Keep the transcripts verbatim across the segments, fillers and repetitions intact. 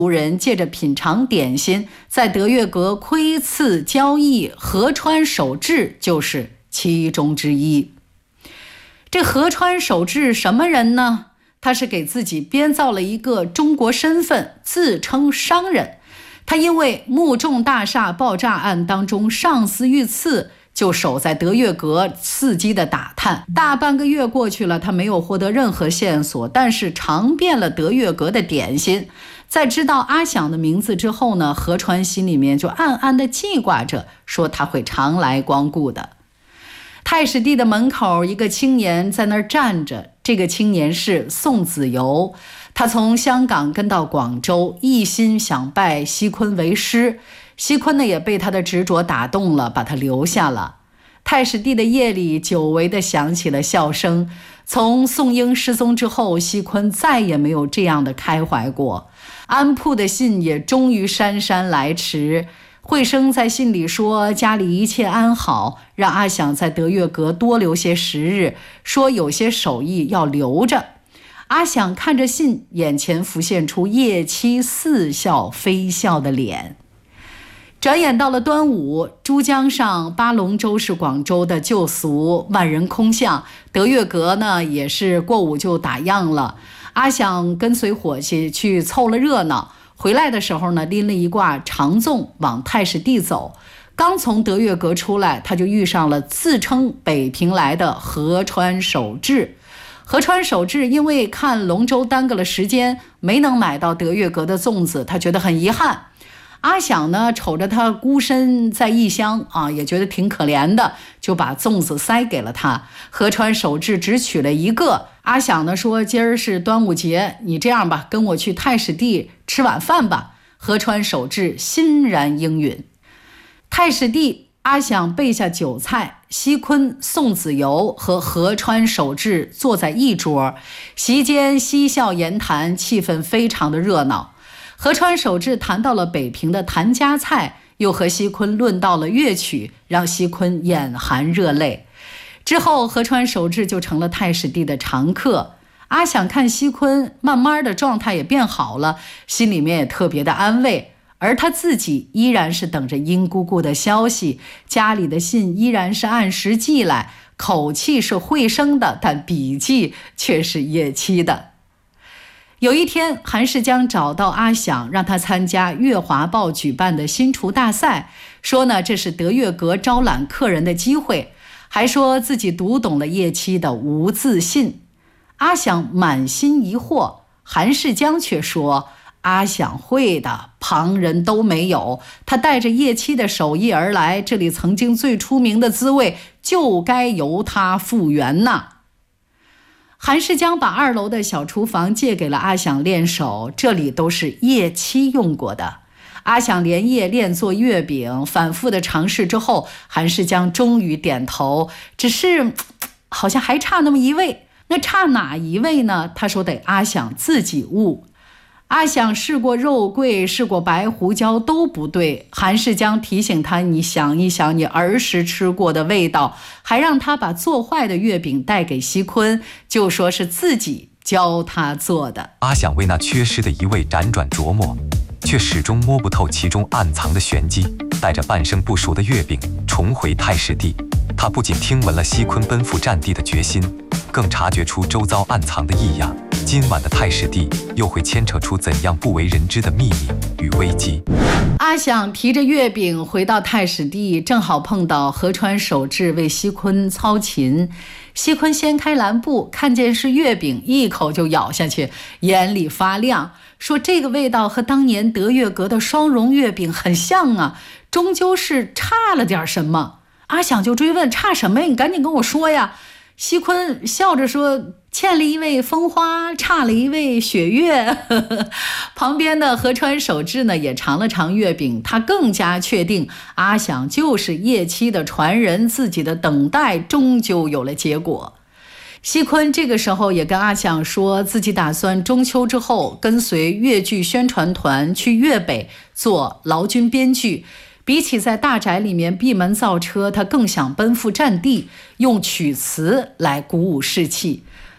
胡人借着品尝点心，在德月阁窥伺交易，河川守志就是其中之一。这河川守志什么人呢？他是给自己编造了一个中国身份，自称商人。他因为木重大厦爆炸案当中上司遇刺，就守在德月阁伺机的打探。大半个月过去了，他没有获得任何线索，但是尝遍了德月阁的点心。在知道阿响的名字之后呢，河川心里面就暗暗地记挂着，说他会常来光顾的。太史第的门口，一个青年在那儿站着，这个青年是宋子由。他从香港跟到广州，一心想拜西昆为师。西昆呢也被他的执着打动了，把他留下了。太史第的夜里久违地响起了笑声。从宋英失踪之后，西昆再也没有这样的开怀过。安铺的信也终于姗姗来迟。惠生在信里说家里一切安好，让阿响在德月阁多留些时日，说有些手艺要留着。阿响看着信，眼前浮现出叶妻似笑非笑的脸。转眼到了端午，珠江上八龙舟是广州的旧俗，万人空巷。德月阁呢也是过午就打烊了。阿响跟随伙计去凑了热闹，回来的时候呢，拎了一挂长粽往太史第走。刚从德月阁出来，他就遇上了自称北平来的河川守志。河川守志因为看龙舟耽搁了时间，没能买到德月阁的粽子，他觉得很遗憾。阿响呢瞅着他孤身在异乡啊，也觉得挺可怜的，就把粽子塞给了他。河川守志只取了一个。阿响呢说今儿是端午节，你这样吧，跟我去太史第吃晚饭吧。河川守志欣然应允。太史第，阿响备下酒菜，西昆、宋子由和河川守志坐在一桌，席间嬉笑言谈，气氛非常的热闹。河川守志谈到了北平的谭家菜，又和西昆论到了乐曲，让西昆眼含热泪。之后河川守志就成了太史第的常客。阿响看西昆慢慢的状态也变好了，心里面也特别的安慰，而他自己依然是等着殷姑姑的消息，家里的信依然是按时寄来，口气是惠生的，但笔迹却是叶妻的。有一天，韩世江找到阿响，让他参加月华报举办的新厨大赛，说呢这是德月阁招揽客人的机会，还说自己读懂了叶妻的无自信。阿响满心疑惑，韩世江却说阿响会的，旁人都没有，他带着叶妻的手艺而来，这里曾经最出名的滋味就该由他复原呐。韩世江把二楼的小厨房借给了阿响练手，这里都是叶妻用过的。阿响连夜练做月饼，反复的尝试之后，韩世江终于点头，只是好像还差那么一味。那差哪一味呢？他说得阿响自己悟。阿响试过肉桂，试过白胡椒，都不对。韩世江提醒他，你想一想你儿时吃过的味道，还让他把做坏的月饼带给西昆，就说是自己教他做的。 阿响为那缺失的一味辗转琢磨，却始终摸不透其中暗藏的玄机。带着半生不熟的月饼重回太史第，他不仅听闻了西昆奔赴战地的决心，更察觉出周遭暗藏的异样。今晚的太史第又会牵扯出怎样不为人知的秘密与危机？ 阿响提着月饼回到太史第，正好碰到河川守志为西昆操琴。西昆掀开蓝布，看见是月饼，一口就咬下去，眼里发亮，说这个味道和当年德月阁的双蓉月饼很像啊，终究是差了点什么。阿响就追问，差什么呀？你赶紧跟我说呀。西昆笑着说，欠了一味风花，差了一味雪月。旁边的河川守志呢也尝了尝月饼，他更加确定阿响就是叶妻的传人，自己的等待终究有了结果。西昆这个时候也跟阿响说，自己打算中秋之后跟随越剧宣传团去粤北做劳军编剧，比起在大宅里面闭门造车，他更想奔赴战地，用曲词来鼓舞士气。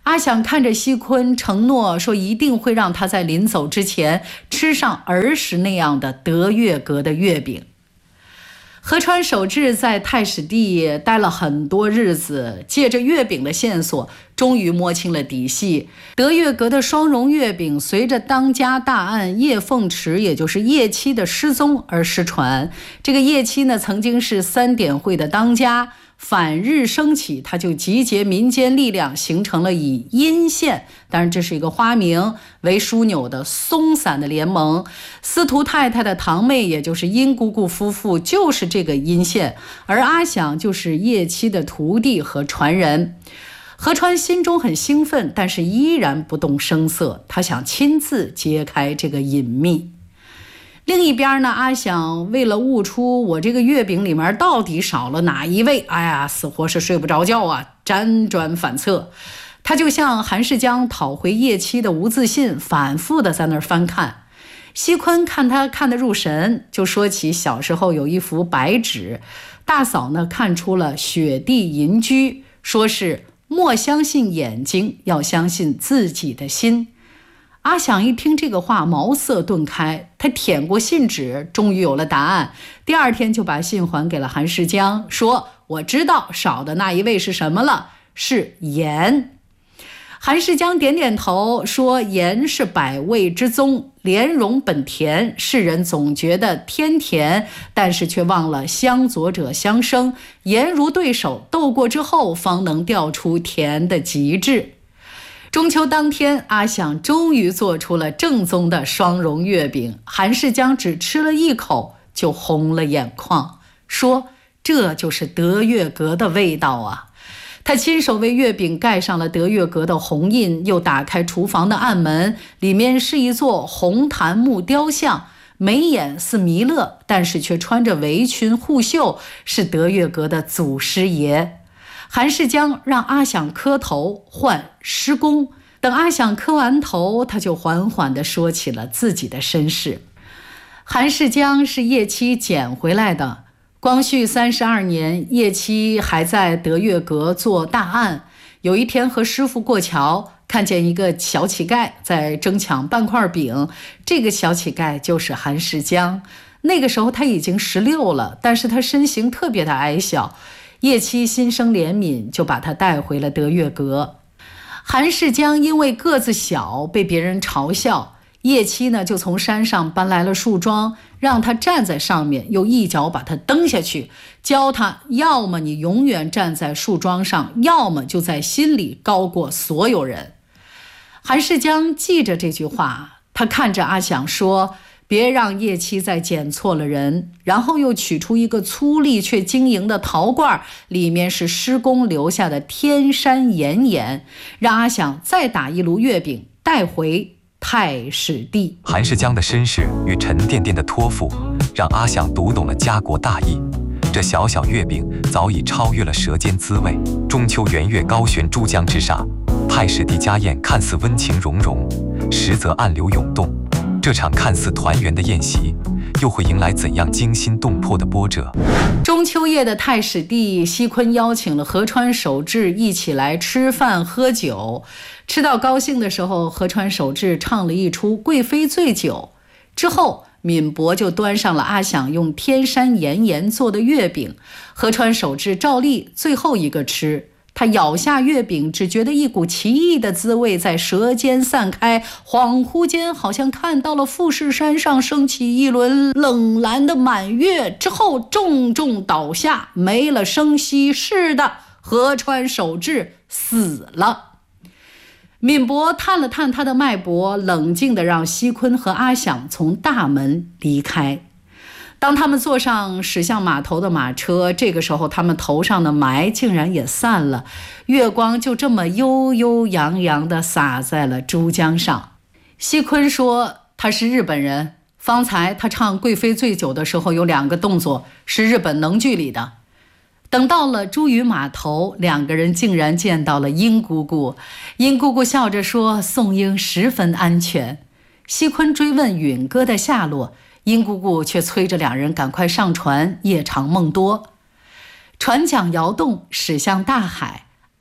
阿想看着锡坤，承诺说一定会让他在临走之前吃上儿时那样的德月阁的月饼。河川守志在太史第待了很多日子，借着月饼的线索，终于摸清了底细。德月阁的双荣月饼随着当家大案叶凤池，也就是叶七的失踪而失传。这个叶七呢，曾经是三点会的当家。反日升起，他就集结民间力量，形成了以阴县，当然这是一个花名，为枢纽的松散的联盟。司徒太太的堂妹，也就是殷姑姑夫妇，就是这个阴县，而阿想就是叶七的徒弟和传人。河川心中很兴奋，但是依然不动声色，他想亲自揭开这个隐秘。另一边呢，阿想为了悟出我这个月饼里面到底少了哪一味，哎呀，死活是睡不着觉啊，辗转反侧。他就向韩世江讨回叶七的无字信，反复的在那儿翻看。锡坤看他看得入神，就说起小时候有一幅白纸，大嫂呢看出了雪地银居，说是莫相信眼睛，要相信自己的心。阿想一听这个话，茅塞顿开，他舔过信纸，终于有了答案。第二天就把信还给了韩世江，说我知道少的那一味是什么了，是盐。韩世江点点头，说盐是百味之宗，莲蓉本甜，世人总觉得天甜，但是却忘了相佐者相生，盐如对手，斗过之后方能调出甜的极致。中秋当天，阿想终于做出了正宗的双荣月饼，韩世江只吃了一口就红了眼眶，说这就是德月阁的味道啊。他亲手为月饼盖上了德月阁的红印，又打开厨房的暗门，里面是一座红檀木雕像，眉眼似弥勒，但是却穿着围裙护袖，是德月阁的祖师爷。韩世江让阿想磕头换师公，等阿想磕完头，他就缓缓地说起了自己的身世。韩世江是叶七捡回来的，光绪三十二年，叶七还在德月阁做大案，有一天和师傅过桥，看见一个小乞丐在争抢半块饼，这个小乞丐就是韩世江。那个时候他已经十六了，但是他身形特别的矮小，叶七心生怜悯，就把他带回了德月阁。韩世江因为个子小被别人嘲笑，叶七呢就从山上搬来了树桩，让他站在上面，又一脚把他蹬下去，教他要么你永远站在树桩上，要么就在心里高过所有人。韩世江记着这句话，他看着阿想说，别让叶七再捡错了人，然后又取出一个粗粝却晶莹的陶罐，里面是师公留下的天山岩盐，让阿想再打一炉月饼带回太史第。 韩世江的身世与沉甸甸的托付，让阿想读懂了家国大义。这小小月饼早已超越了舌尖滋味。中秋圆月高悬珠江之上，太史第家宴看似温情融融，实则暗流涌动。这场看似团圆的宴席，又会迎来怎样惊心动魄的波折？ 中秋夜的太史第，锡坤邀请了河川守志一起来吃饭喝酒。吃到高兴的时候，河川守志唱了一出《贵妃醉酒》，之后闵伯就端上了阿想用天山岩盐做的月饼，河川守志照例最后一个吃。他咬下月饼，只觉得一股奇异的滋味在舌尖散开，恍惚间好像看到了富士山上升起一轮冷蓝的满月，之后重重倒下，没了声息。是的，河川守志死了。闵伯探了探他的脉搏，冷静地让锡坤和阿想从大门离开。当他们坐上驶向码头的马车，这个时候他们头上的霾竟然也散了，月光就这么悠悠扬扬地洒在了珠江上。锡坤说他是日本人，方才他唱《贵妃醉酒》的时候有两个动作是日本能剧里的。等到了珠屿码头，两个人竟然见到了殷姑姑。殷姑姑笑着说宋英十分安全。锡坤追问允哥的下落，殷姑姑却催着两人赶快上船，夜长梦多。船桨摇动，驶向大海。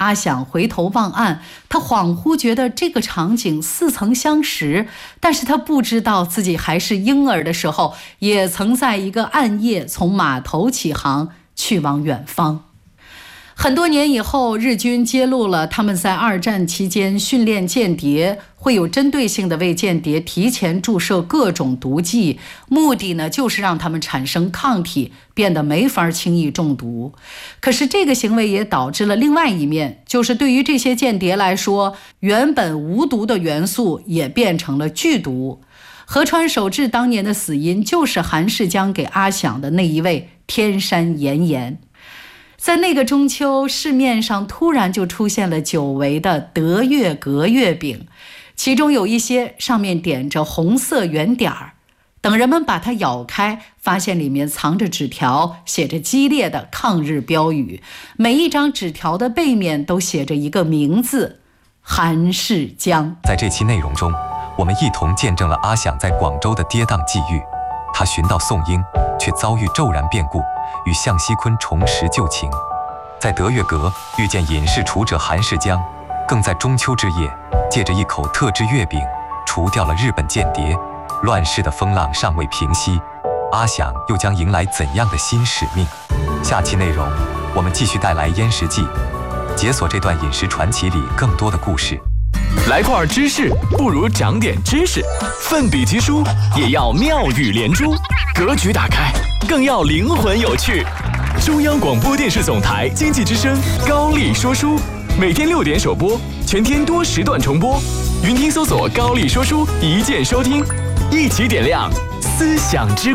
阿想回头望岸，他恍惚觉得这个场景似曾相识，但是他不知道自己还是婴儿的时候，也曾在一个暗夜从码头起航，去往远方。很多年以后，日军揭露了他们在二战期间训练间谍，会有针对性的为间谍提前注射各种毒剂，目的呢就是让他们产生抗体，变得没法轻易中毒。可是这个行为也导致了另外一面，就是对于这些间谍来说，原本无毒的元素也变成了剧毒。河川守志当年的死因就是韩世江给阿想的那一味天山岩盐。在那个中秋，市面上突然就出现了久违的德月阁月饼，其中有一些上面点着红色圆点儿。等人们把它咬开，发现里面藏着纸条，写着激烈的抗日标语，每一张纸条的背面都写着一个名字：韩世江。 在这期内容中，我们一同见证了阿想在广州的跌宕际遇。他寻到宋英，却遭遇骤然变故，与向西坤重拾旧情。在德月阁遇见隐士除者韩世江，更在中秋之夜借着一口特制月饼除掉了日本间谍。乱世的风浪尚未平息，阿想又将迎来怎样的新使命？下期内容我们继续带来《燕食记》，解锁这段饮食传奇里更多的故事。 来块知识不如长点知识，奋笔疾书也要妙语连珠，格局打开更要灵魂有趣。中央广播电视总台经济之声高丽说书，每天六点首播，全天多时段重播。云听搜索高丽说书，一键收听，一起点亮思想之